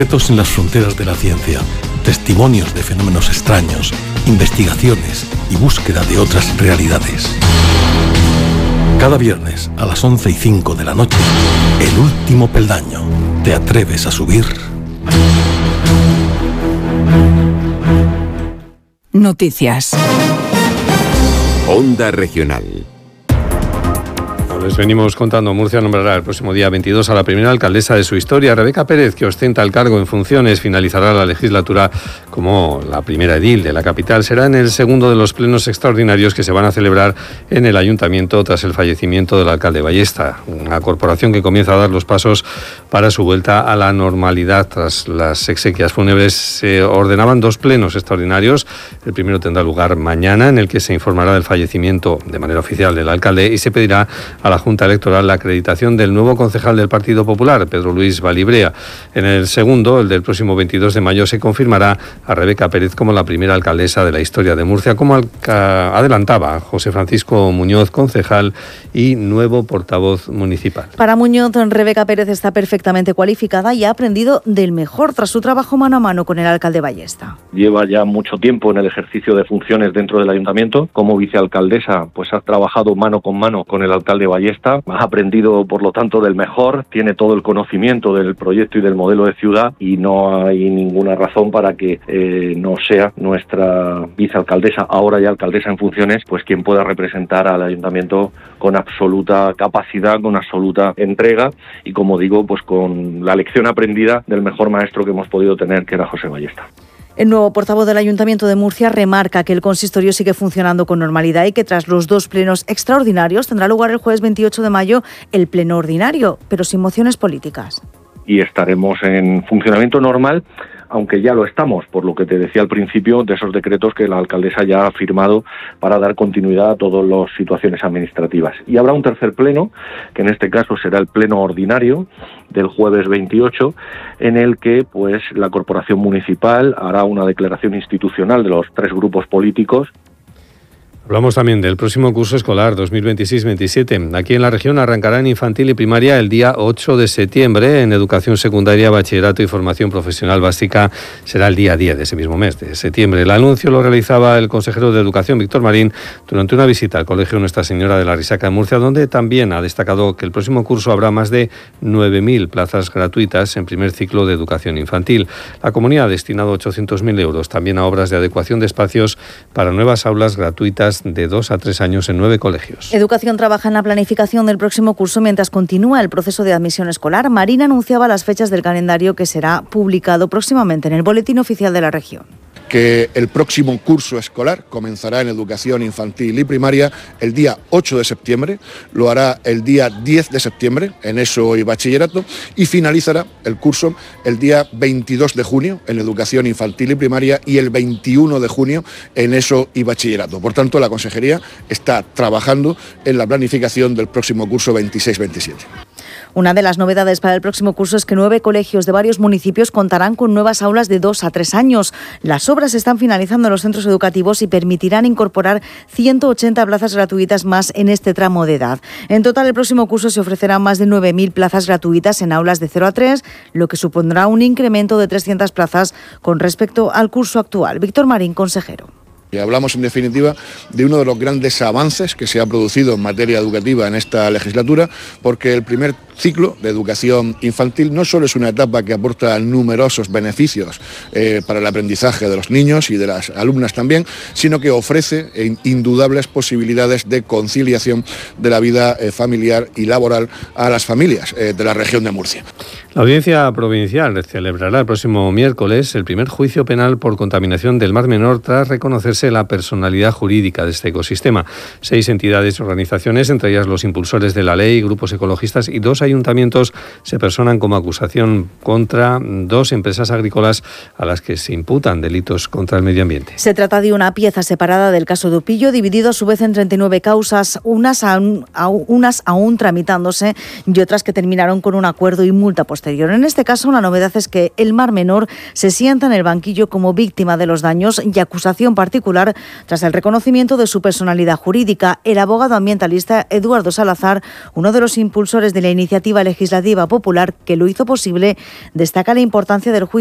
Retos en las fronteras de la ciencia, testimonios de fenómenos extraños, investigaciones y búsqueda de otras realidades. Cada viernes a las 11:05 de la noche, El último peldaño. ¿Te atreves a subir? Noticias. Onda Regional. Les venimos contando, Murcia nombrará el próximo día 22 a la primera alcaldesa de su historia. Rebeca Pérez, que ostenta el cargo en funciones, finalizará la legislatura como la primera edil de la capital. Será en el segundo de los plenos extraordinarios que se van a celebrar en el ayuntamiento tras el fallecimiento del alcalde Ballesta, una corporación que comienza a dar los pasos para su vuelta a la normalidad. Tras las exequias fúnebres se ordenaban 2 plenos extraordinarios. El primero tendrá lugar mañana, en el que se informará del fallecimiento de manera oficial del alcalde y se pedirá a la Junta Electoral la acreditación del nuevo concejal del Partido Popular, Pedro Luis Valibrea. En el segundo, el del próximo 22 de mayo, se confirmará a Rebeca Pérez como la primera alcaldesa de la historia de Murcia, como adelantaba José Francisco Muñoz, concejal y nuevo portavoz municipal. Para Muñoz, Rebeca Pérez está perfectamente cualificada y ha aprendido del mejor tras su trabajo mano a mano con el alcalde Ballesta. Lleva ya mucho tiempo en el ejercicio de funciones dentro del ayuntamiento. Como vicealcaldesa, pues ha trabajado mano con mano con el alcalde Ballesta. Ha aprendido, por lo tanto, del mejor, tiene todo el conocimiento del proyecto y del modelo de ciudad y no hay ninguna razón para que no sea nuestra vicealcaldesa, ahora ya alcaldesa en funciones, pues quien pueda representar al ayuntamiento con absoluta capacidad, con absoluta entrega y, como digo, pues con la lección aprendida del mejor maestro que hemos podido tener, que era José Ballesta. El nuevo portavoz del Ayuntamiento de Murcia remarca que el consistorio sigue funcionando con normalidad y que tras los 2 plenos extraordinarios tendrá lugar el jueves 28 de mayo el pleno ordinario, pero sin mociones políticas. Y estaremos en funcionamiento normal, aunque ya lo estamos, por lo que te decía al principio, de esos decretos que la alcaldesa ya ha firmado para dar continuidad a todas las situaciones administrativas. Y habrá un tercer pleno, que en este caso será el pleno ordinario del jueves 28, en el que pues la corporación municipal hará una declaración institucional de los 3 grupos políticos. Hablamos también del próximo curso escolar 2026-27. Aquí en la región arrancará en infantil y primaria el día 8 de septiembre. En educación secundaria, bachillerato y formación profesional básica será el día 10 de ese mismo mes de septiembre. El anuncio lo realizaba el consejero de Educación, Víctor Marín, durante una visita al Colegio Nuestra Señora de la Risaca en Murcia, donde también ha destacado que el próximo curso habrá más de 9.000 plazas gratuitas en primer ciclo de educación infantil. La comunidad ha destinado 800.000 euros también a obras de adecuación de espacios para nuevas aulas gratuitas de 2 a 3 años en 9 colegios. Educación trabaja en la planificación del próximo curso mientras continúa el proceso de admisión escolar. Marín anunciaba las fechas del calendario que será publicado próximamente en el Boletín Oficial de la región. Que el próximo curso escolar comenzará en educación infantil y primaria el día 8 de septiembre, lo hará el día 10 de septiembre en ESO y bachillerato y finalizará el curso el día 22 de junio en educación infantil y primaria y el 21 de junio en ESO y bachillerato. Por tanto, la Consejería está trabajando en la planificación del próximo curso 26-27. Una de las novedades para el próximo curso es que 9 colegios de varios municipios contarán con nuevas aulas de 2 a 3 años. Las obras se están finalizando en los centros educativos y permitirán incorporar 180 plazas gratuitas más en este tramo de edad. En total, el próximo curso se ofrecerán más de 9.000 plazas gratuitas en aulas de 0 a 3, lo que supondrá un incremento de 300 plazas con respecto al curso actual. Víctor Marín, consejero. Y hablamos, en definitiva, de uno de los grandes avances que se ha producido en materia educativa en esta legislatura, porque el primer ciclo de educación infantil no solo es una etapa que aporta numerosos beneficios para el aprendizaje de los niños y de las alumnas también, sino que ofrece indudables posibilidades de conciliación de la vida familiar y laboral a las familias de la región de Murcia. La Audiencia Provincial celebrará el próximo miércoles el primer juicio penal por contaminación del Mar Menor tras reconocerse la personalidad jurídica de este ecosistema. 6 entidades y organizaciones, entre ellas los impulsores de la ley, grupos ecologistas y 2 ayuntamientos, se personan como acusación contra 2 empresas agrícolas a las que se imputan delitos contra el medio ambiente. Se trata de una pieza separada del caso de Upillo, dividido a su vez en 39 causas, unas aún tramitándose y otras que terminaron con un acuerdo y multa posterior. En este caso, la novedad es que el Mar Menor se sienta en el banquillo como víctima de los daños y acusación particular tras el reconocimiento de su personalidad jurídica. El abogado ambientalista Eduardo Salazar, uno de los impulsores de la iniciativa, Iniciativa Legislativa Popular que lo hizo posible, destaca la importancia del juicio